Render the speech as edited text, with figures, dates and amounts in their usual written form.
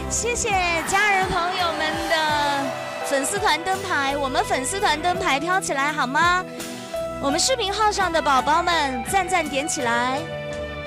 谢谢家人朋友们的粉丝团灯牌，我们粉丝团灯牌飘起来好吗？我们视频号上的宝宝们，赞赞点起来。